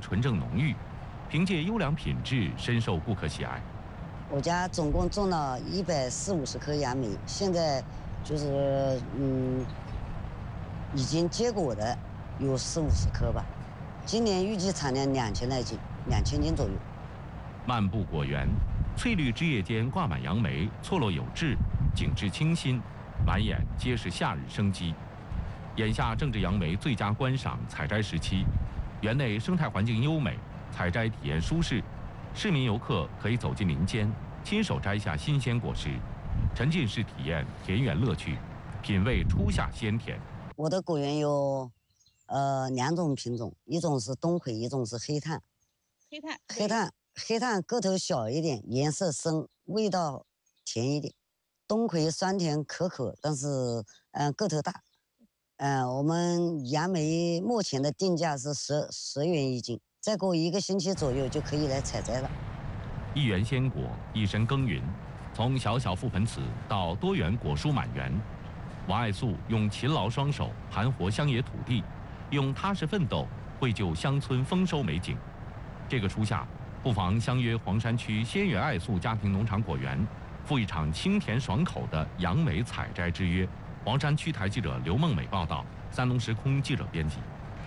纯正浓郁，凭借优良品质深受顾客喜爱。 我家总共种了140-150棵杨梅，现在就是已经结果的有40-50棵吧。今年预计产量2000来斤，2000斤左右。 漫步果园，翠绿枝叶间挂满杨梅，错落有致，景致清新，满眼皆是夏日生机。眼下正值杨梅最佳观赏采摘时期，园内生态环境优美，采摘体验舒适，市民游客可以走进林间，亲手摘下新鲜果实，沉浸式体验田园乐趣，品味初夏鲜甜。 我的果园有2种品种，一种是冬葵，一种是黑炭。黑炭个头小一点，颜色深，味道甜一点。冬葵酸甜可口，但是个头大。我们杨梅目前的定价是10元一斤，再过1个星期左右就可以来采摘了。 一园鲜果，一身耕耘，从小小覆盆子到多元果蔬满园，王爱素用勤劳双手盘活乡野土地，用踏实奋斗绘就乡村丰收美景。这个初夏，不妨相约黄山区仙园爱素家庭农场果园，赴一场清甜爽口的杨梅采摘之约。黄山区台记者刘梦美报道，三农时空记者编辑。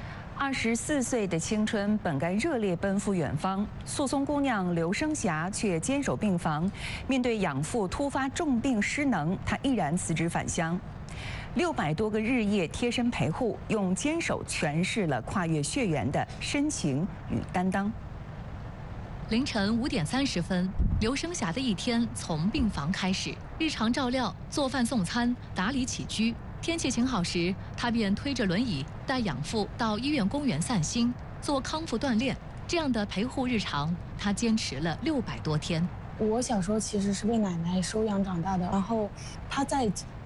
24岁的青春本该热烈奔赴远方，诉讼姑娘刘生霞却坚守病房。面对养父突发重病失能，她毅然辞职返乡。600多个日夜贴身陪护，用坚守诠释了跨越血缘的深情与担当。 凌晨5点30分，刘生霞的一天从病房开始，日常照料、做饭送餐、打理起居。天气晴好时，她便推着轮椅带养父到医院公园散心，做康复锻炼。这样的陪护日常，她坚持了600多天。 我小时候其实是被奶奶收养长大的，然后她在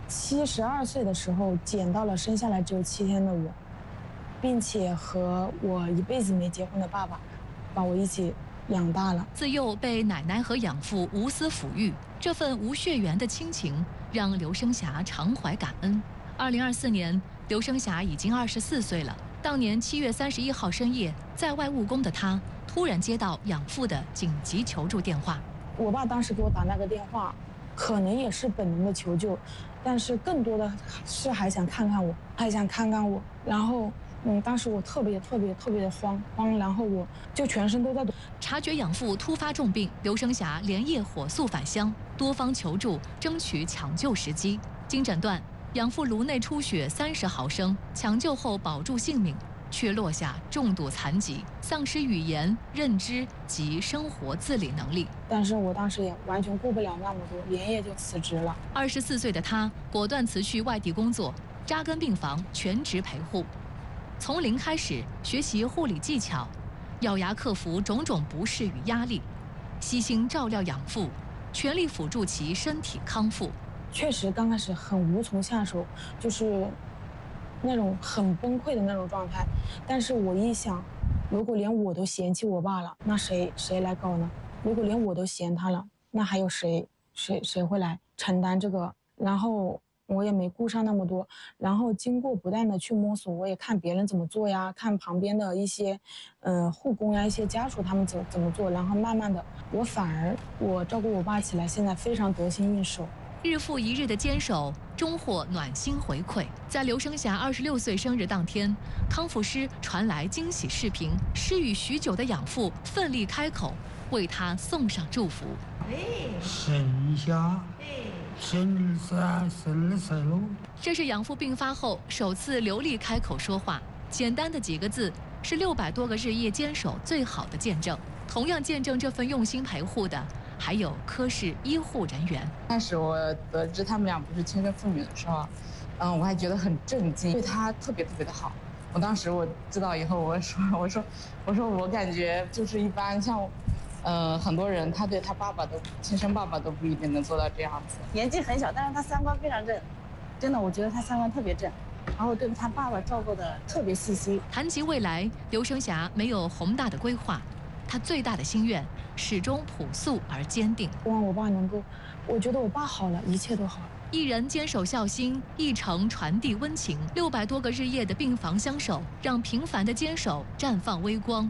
72岁的时候捡到了生下来只有7天的我，并且和我一辈子没结婚的爸爸把我一起养大了。 自幼被奶奶和养父无私抚育，这份无血缘的亲情让刘生霞常怀感恩。2024年，刘生霞已经24岁了。当年7月31号深夜，在外务工的她突然接到养父的紧急求助电话。 我爸当时给我打那个电话，可能也是本能的求救，但是更多的是还想看看我，还想看看我。然后当时我特别的慌，然后我就全身都在抖。 察觉养父突发重病，刘生霞连夜火速返乡，多方求助，争取抢救时机。经诊断，养父颅内出血30毫升，抢救后保住性命，却落下重度残疾，丧失语言、认知及生活自理能力。 但是我当时也完全顾不了那么多，连夜就辞职了。 24岁的他果断辞去外地工作，扎根病房，全职陪护。从零开始学习护理技巧，咬牙克服种种不适与压力，悉心照料养父，全力辅助其身体康复。 确实刚开始很无从下手，就是那种很崩溃的那种状态。但是我一想，如果连我都嫌弃我爸了，那谁来搞呢？如果连我都嫌他了，那还有谁会来承担这个？然后我也没顾上那么多，然后经过不断的去摸索，我也看别人怎么做呀，看旁边的一些护工呀，一些家属他们怎么做，然后慢慢的我照顾我爸起来，现在非常得心应手。 日复一日的坚守，终获暖心回馈。在刘生霞26岁生日当天，康复师传来惊喜视频，失语许久的养父奋力开口，为他送上祝福。 生霞，生日快乐！ 这是养父病发后首次流利开口说话，简单的几个字，是600多个日夜坚守最好的见证。同样见证这份用心陪护的，还有科室医护人员。 开始我得知他们俩不是亲生父女的时候，我还觉得很震惊，对他特别的好。我当时我知道以后，我说我感觉就是一般像，很多人他对他亲生爸爸都不一定能做到这样子。 年纪很小，但是他三观非常正，真的，我觉得他三观特别正。然后对他爸爸照顾的特别细心。 谈及未来，刘生霞没有宏大的规划，她最大的心愿始终朴素而坚定。 希望我爸能够，我觉得我爸好了，一切都好了。 一人坚守孝心，一城传递温情。600多个日夜的病房相守，让平凡的坚守绽放微光。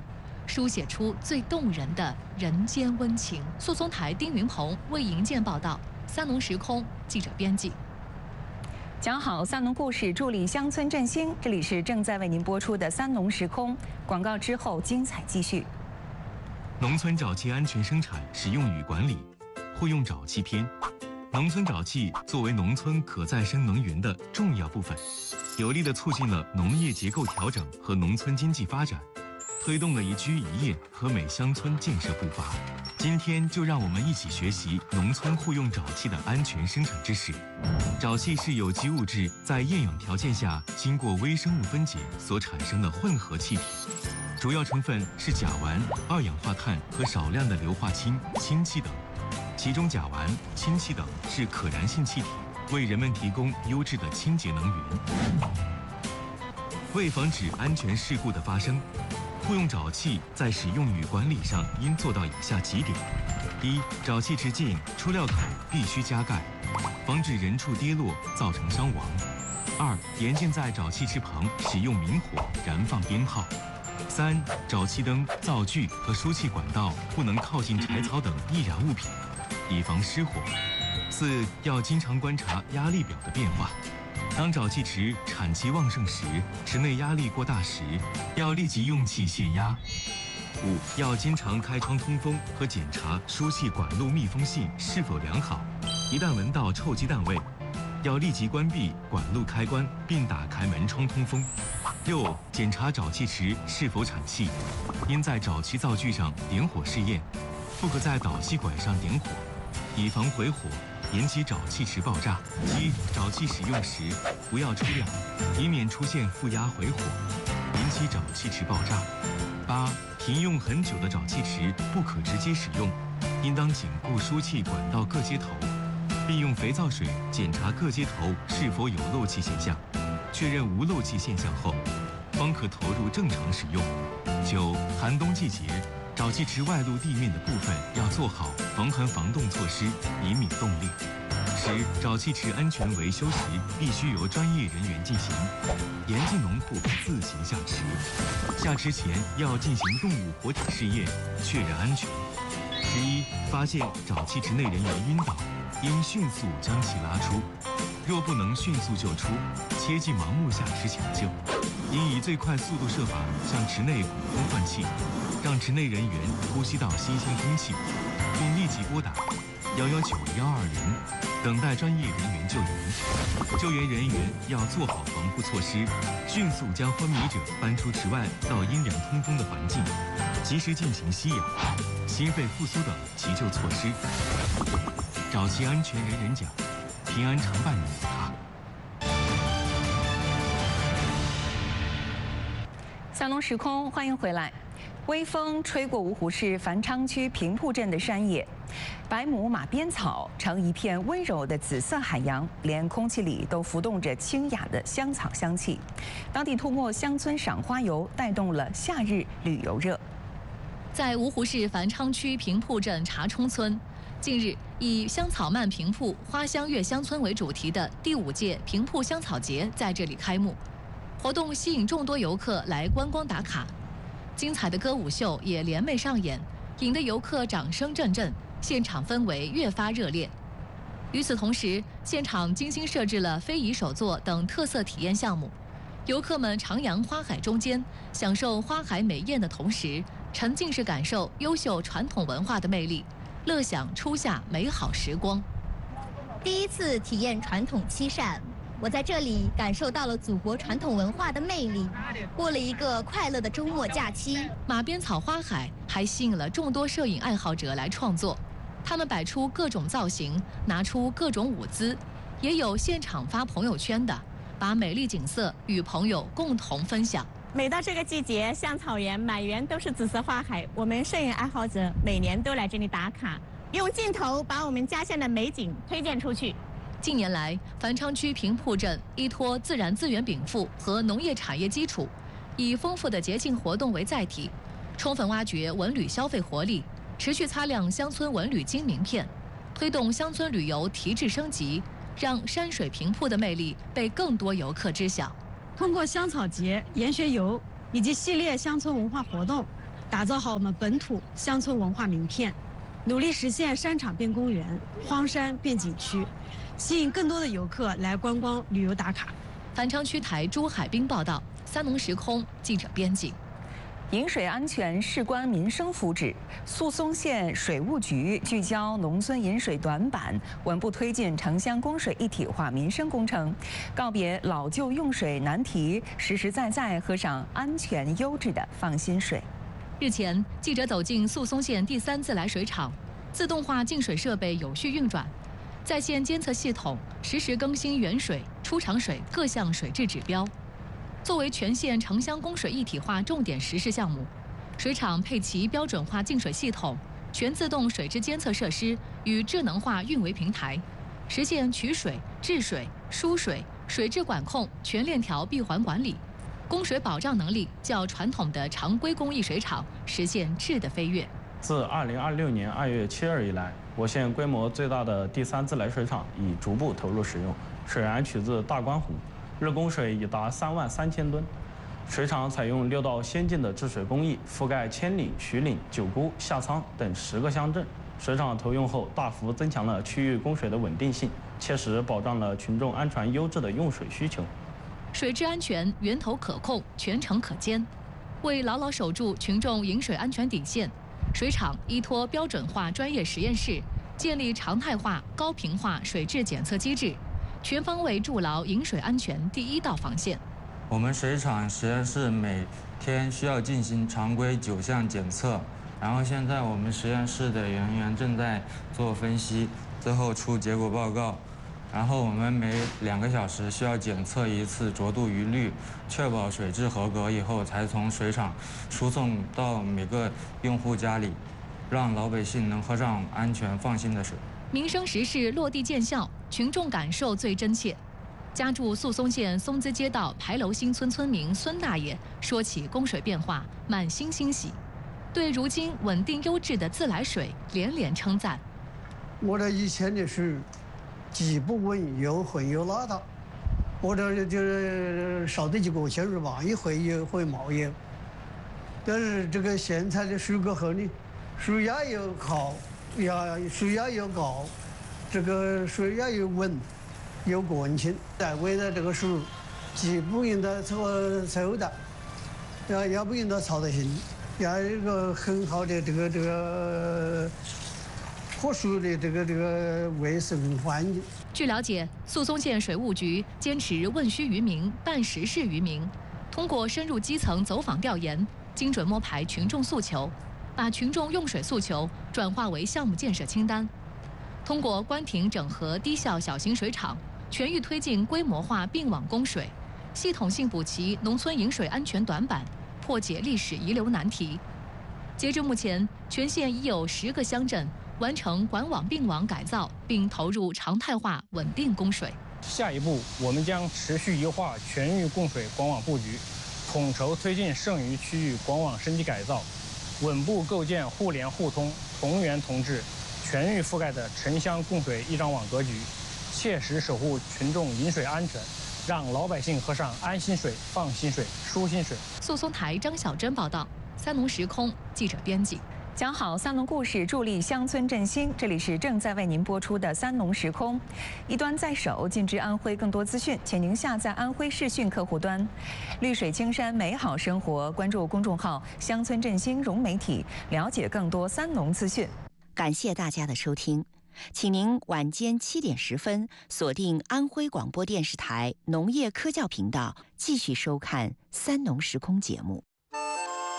书写出最动人的人间温情。诉讼台丁云鹏为营建报道，三农时空记者编辑。 讲好三农故事，助力乡村振兴。这里是正在为您播出的三农时空广告之后，精彩继续。 农村沼气安全生产、使用与管理，互用沼气篇。农村沼气作为农村可再生能源的重要部分，有力地促进了农业结构调整和农村经济发展，推动了宜居宜业和美乡村建设步伐。今天就让我们一起学习农村互用沼气的安全生产知识。沼气是有机物质在厌氧条件下经过微生物分解所产生的混合气体，主要成分是甲烷、二氧化碳和少量的硫化氢、氢气等。其中甲烷、氢气等是可燃性气体，为人们提供优质的清洁能源。为防止安全事故的发生，互用沼气在使用与管理上应做到以下几点：一、沼气池径出料口必须加盖，防止人畜跌落造成伤亡；二、严禁在沼气池旁使用明火燃放鞭炮；三、沼气灯、灶具和输气管道不能靠近柴草等易燃物品，以防失火；四、要经常观察压力表的变化。当沼气池产气旺盛时，池内压力过大时，要立即用气泄压。五、要经常开窗通风和检查输气管路密封性是否良好，一旦闻到臭鸡蛋味，要立即关闭管路开关并打开门窗通风。六、检查沼气池是否产气，应在沼气灶具上点火试验，不可在导气管上点火，以防回火引起沼气池爆炸。七、沼气使用时不要出料，以免出现负压回火，引起沼气池爆炸。八、停用很久的沼气池不可直接使用，应当紧固输气管道各接头，并用肥皂水检查各接头是否有漏气现象，确认无漏气现象后，方可投入正常使用。九、寒冬季节，沼气池外露地面的部分要做好防寒防冻措施，以免冻裂。十、沼气池安全维修时必须由专业人员进行，严禁农户自行下池。下池前要进行动物活体试验，确认安全。11、发现沼气池内人员晕倒，应迅速将其拉出，若不能迅速救出，切忌盲目下池抢救，应以最快速度设法向池内鼓风换气，让池内人员呼吸到新鲜空气，并立即拨打119-122人，等待专业人员救援。救援人员要做好防护措施，迅速将昏迷者搬出池外到阴凉通风的环境，及时进行吸氧、心肺复苏等急救措施。沼气安全人人讲，平安常伴你我他。 三农时空，欢迎回来。微风吹过芜湖市繁昌区平铺镇的山野，白母马鞭草成一片温柔的紫色海洋，连空气里都浮动着清雅的香草香气。当地吐沫乡村赏花游，带动了夏日旅游热。 在芜湖市繁昌区平铺镇茶冲村，近日以香草漫平铺，花香悦乡村为主题的第5届平铺香草节在这里开幕，活动吸引众多游客来观光打卡。精彩的歌舞秀也联袂上演，引得游客掌声阵阵，现场氛围越发热烈。与此同时，现场精心设置了非遗手作等特色体验项目，游客们徜徉花海中间，享受花海美艳的同时，沉浸式感受优秀传统文化的魅力，乐享初夏美好时光。 第一次体验传统漆扇，我在这里感受到了祖国传统文化的魅力，过了一个快乐的周末假期。 马鞭草花海还吸引了众多摄影爱好者来创作，他们摆出各种造型，拿出各种舞姿，也有现场发朋友圈的，把美丽景色与朋友共同分享。 每到这个季节，香草园满园都是紫色花海，我们摄影爱好者每年都来这里打卡，用镜头把我们家乡的美景推荐出去。 近年来，繁昌区平铺镇依托自然资源禀赋和农业产业基础，以丰富的节庆活动为载体，充分挖掘文旅消费活力，持续擦亮乡村文旅金名片，推动乡村旅游提质升级，让山水平铺的魅力被更多游客知晓。 通过香草节、研学游以及系列乡村文化活动， 打造好我们本土乡村文化名片，努力实现山场变公园、荒山变景区，吸引更多的游客来观光旅游打卡。 繁昌区台朱海滨报道，三农时空记者编辑。 饮水安全事关民生福祉，宿松县水务局聚焦农村饮水短板，稳步推进城乡供水一体化民生工程，告别老旧用水难题，实实在在喝上安全优质的放心水。 日前，记者走进宿松县第3自来水厂，自动化净水设备有序运转，在线监测系统实时更新原水、出厂水各项水质指标。作为全县城乡供水一体化重点实施项目，水厂配齐标准化净水系统、全自动水质监测设施与智能化运维平台，实现取水、制水、输水、水质管控全链条闭环管理，供水保障能力较传统的常规工艺水厂实现质的飞跃。 自2026年2月7日以来，我县规模最大的第3自来水厂已逐步投入使用，水源取自大观湖。日供水已达33000吨，水厂采用6道先进的治水工艺，覆盖千里、徐岭、九姑、下仓等10个乡镇。水厂投用后，大幅增强了区域供水的稳定性，切实保障了群众安全优质的用水需求。 水质安全源头可控，全程可监。为牢牢守住群众饮水安全底线，水厂依托标准化专业实验室，建立常态化、高频化水质检测机制，全方位筑牢饮水安全第1道防线。 我们水厂实验室每天需要进行常规9项检测，然后现在我们实验室的人员正在做分析，最后出结果报告。然后我们每2个小时需要检测1次浊度余氯，确保水质合格以后，才从水厂输送到每个用户家里，让老百姓能喝上安全放心的水。 民生实事落地见效，群众感受最真切。家住宿松县松滋街道牌楼新村村民孙大爷说起供水变化，满心欣喜，对如今稳定优质的自来水连连称赞。 我这以前的水既不稳又浑又邋遢，我这就是少得几个钱是吧？一会也会冒烟。但是这个现在的水过后呢，水压又好。水压又高，这个水压又稳，又干净。为了这个水，既不用它臭的，也不用它操得心，也有一个很好的这个喝水的这个卫生环境。 据了解，宿松县水务局坚持问需于民、办实事于民，通过深入基层走访调研，精准摸排群众诉求。把群众用水诉求转化为项目建设清单，通过关停整合低效小型水厂，全域推进规模化并网供水，系统性补齐农村饮水安全短板，破解历史遗留难题。截至目前，全县已有10个乡镇完成管网并网改造，并投入常态化稳定供水。 下一步，我们将持续优化全域供水管网布局，统筹推进剩余区域管网升级改造。稳步构建互联互通、同源同治、全域覆盖的城乡供水一张网格局，切实守护群众饮水安全，让老百姓喝上安心水、放心水、舒心水。 宿松台张小珍报道，三农时空记者编辑。 讲好三农故事，助力乡村振兴。这里是正在为您播出的三农时空，一端在手，尽知安徽更多资讯，请您下载安徽视讯客户端，绿水青山美好生活，关注公众号乡村振兴融媒体，了解更多三农资讯。 感谢大家的收听，请您晚间7点10分锁定安徽广播电视台农业科教频道，继续收看三农时空节目。